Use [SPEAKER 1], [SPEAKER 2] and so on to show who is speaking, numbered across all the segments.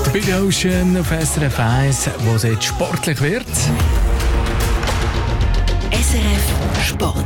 [SPEAKER 1] Billy Ocean auf SRF 1, wo es jetzt sportlich wird.
[SPEAKER 2] SRF Sport.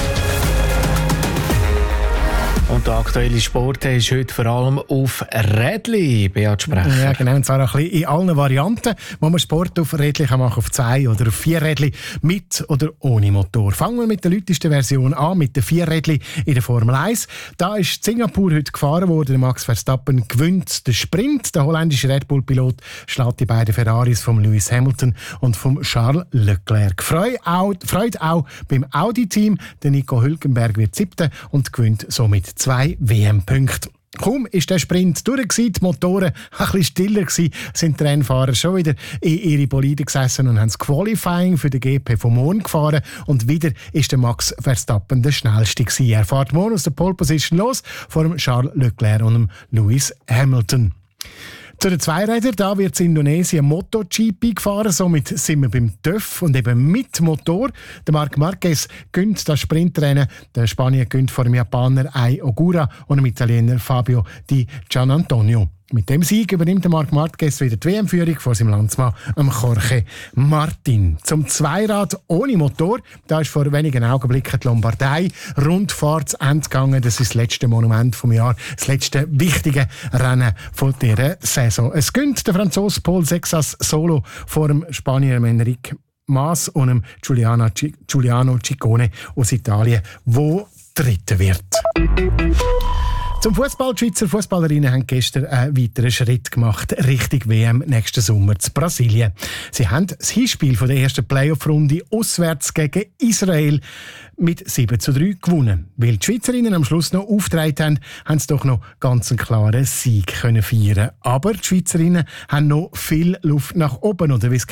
[SPEAKER 1] Und der aktuelle Sport ist heute vor allem auf Rädli, Beat Sprecher.
[SPEAKER 3] Ja, genau, und zwar auch ein bisschen in allen Varianten, wo man Sport auf Rädli machen kann, auf 2 oder auf 4 Rädli, mit oder ohne Motor. Fangen wir mit der lautesten Version an, mit den 4 Rädli in der Formel 1. Da ist Singapur heute gefahren worden. Max Verstappen gewinnt den Sprint. Der holländische Red Bull-Pilot schlägt die beiden Ferraris von Lewis Hamilton und von Charles Leclerc. Freut auch beim Audi-Team. Der Nico Hülkenberg wird 7. und gewinnt somit 2 WM-Punkte. Kaum ist der Sprint durch, die Motoren ein bisschen stiller gewesen, sind die Rennfahrer schon wieder in ihre Boliden gesessen und haben das Qualifying für den GP vom Morgen gefahren. Und wieder ist der Max Verstappen der schnellste gewesen. Er fährt morgen aus der Pole Position los vor dem Charles Leclerc und dem Lewis Hamilton. Zu den Zweirädern, da wird in Indonesien MotoGP gefahren, somit sind wir beim TÜV und eben mit Motor. Der Marc Marquez gönnt das Sprintrennen, der Spanier gönnt vor dem Japaner Ai Ogura und dem Italiener Fabio Di Gianantonio. Mit dem Sieg übernimmt der Marc Marquez wieder die WM-Führung vor seinem Landsmann Jorge Martin. Zum Zweirad ohne Motor, da ist vor wenigen Augenblicken die Lombardei-Rundfahrt zu Ende gegangen. Das ist das letzte Monument vom Jahr, das letzte wichtige Rennen von dieser Saison. Es gönnt der Franzose Paul Sexas Solo vor dem Spanier Enric Mas und dem Giuliano Ciccone aus Italien, wo Dritter wird. Zum Fußball. Die Schweizer Fußballerinnen haben gestern einen weiteren Schritt gemacht Richtung WM nächsten Sommer zu Brasilien. Sie haben das Hinspiel der ersten Playoff-Runde auswärts gegen Israel mit 7:3 gewonnen. Weil die Schweizerinnen am Schluss noch aufgetreten haben, haben sie doch noch ganz einen klaren Sieg können feiern. Aber die Schweizerinnen haben noch viel Luft nach oben, oder wie es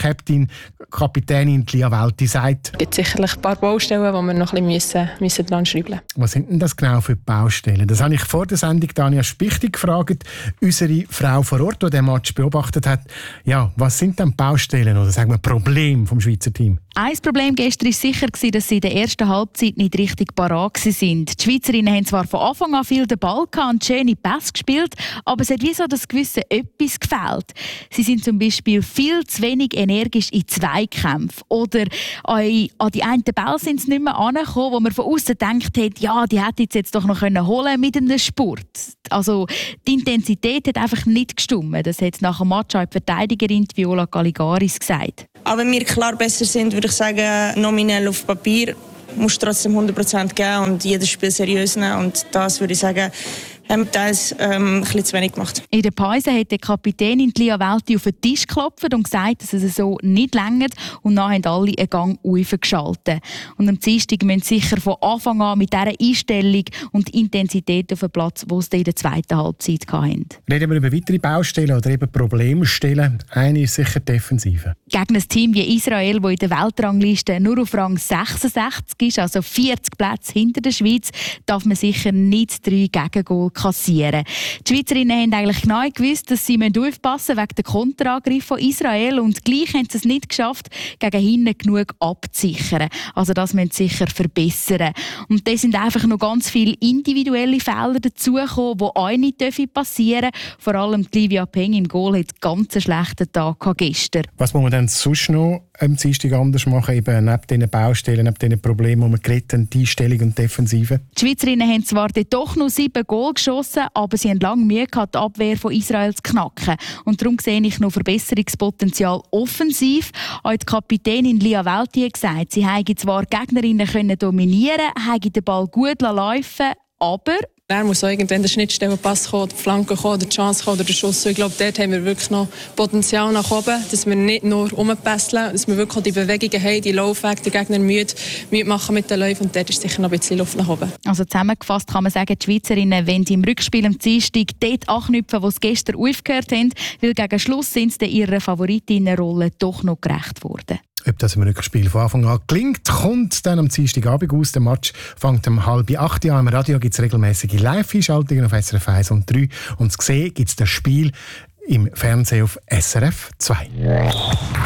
[SPEAKER 3] Kapitänin Lia Welti sagt.
[SPEAKER 4] Es gibt sicherlich ein paar Baustellen, die wir noch ein bisschen dran schrauben müssen.
[SPEAKER 3] Was sind denn das genau für Baustellen? Das habe ich vor der Sendung Tanja Spichtig gefragt, unsere Frau vor Ort, die den Match beobachtet hat. Ja, was sind denn Baustellen oder sagen wir Probleme vom Schweizer Team?
[SPEAKER 5] Ein Problem gestern war sicher, dass sie in der ersten Halbzeit nicht richtig parat waren. Die Schweizerinnen haben zwar von Anfang an viel den Ball und schöne Pässe gespielt, aber es hat wie so das gewisse Etwas gefehlt. Sie sind zum Beispiel viel zu wenig energisch in Zweikämpfen. Oder an die einen Ball sind sie nicht mehr angekommen, wo man von außen gedacht hat, ja, die hätte jetzt doch noch holen mit einem Spurt. Also die Intensität hat einfach nicht gestimmt. Das hat nach dem Match auch die Verteidigerin Viola Galligaris gesagt.
[SPEAKER 6] Aber wenn wir klar besser sind, würde ich sagen, nominell auf Papier musst du trotzdem 100% geben und jedes Spiel seriös nehmen. Und das würde ich sagen, haben wir teils ein bisschen zu wenig gemacht.
[SPEAKER 5] In der Pause hat die Kapitänin Lia Welti auf den Tisch geklopft und gesagt, dass es so nicht reicht. Und dann haben alle einen Gang aufgeschaltet. Und am Dienstag müssen sie sicher von Anfang an mit dieser Einstellung und Intensität auf den Platz, die sie in der zweiten Halbzeit hatten. Reden
[SPEAKER 3] wir über weitere Baustellen oder eben Problemstellen. Eine ist sicher die Defensive.
[SPEAKER 5] Gegen ein Team wie Israel, das in der Weltrangliste nur auf Rang 66 ist, also 40 Plätze hinter der Schweiz, darf man sicher nicht 3 Gegengol kassieren. Die Schweizerinnen haben eigentlich genau gewusst, dass sie aufpassen müssen wegen der Konterangriff von Israel, und gleich haben sie es nicht geschafft, gegen hinten genug abzusichern. Also das müssen sie sicher verbessern. Und da sind einfach noch ganz viele individuelle Fehler dazugekommen, die auch nicht passieren dürfen. Vor allem Livia Peng im Goal hat einen ganz schlechten Tag gestern.
[SPEAKER 3] Was muss man denn sonst noch am Dienstag anders machen, eben neben diesen Baustellen, neben diesen Problemen, die wir geredet haben, die Einstellung und die Defensive?
[SPEAKER 5] Die Schweizerinnen haben zwar doch noch 7 Goal geschossen, aber sie haben lange Mühe gehabt, die Abwehr von Israel zu knacken. Und darum sehe ich noch Verbesserungspotenzial offensiv. Auch die Kapitänin Lia Welti hat gesagt, sie hätten zwar Gegnerinnen dominieren können, hätten den Ball gut laufen, aber
[SPEAKER 4] Er muss auch irgendwann der Schnittstellenpass kommen, die Flanke kommen, die Chance kommen oder der Schuss. Ich glaube, dort haben wir wirklich noch Potenzial nach oben, dass wir nicht nur rumpesseln, dass wir wirklich auch die Bewegungen haben, die Laufwege, die Gegner müde machen mit den Läufen. Und dort ist sicher noch ein bisschen Luft nach oben.
[SPEAKER 5] Also zusammengefasst kann man sagen, die Schweizerinnen, wenn sie im Rückspiel am Dienstag dort anknüpfen, wo sie gestern aufgehört haben, weil gegen Schluss sind sie ihrer Favoritinnenrolle doch noch gerecht worden.
[SPEAKER 3] Ob das im Rückspiel von Anfang an gelingt, kommt dann am Dienstagabend aus. Der Match fängt um 7:30 an. Im Radio gibt es regelmäßige Live-Einschaltungen auf SRF 1 und 3. Und zu sehen gibt es das Spiel im Fernsehen auf SRF 2.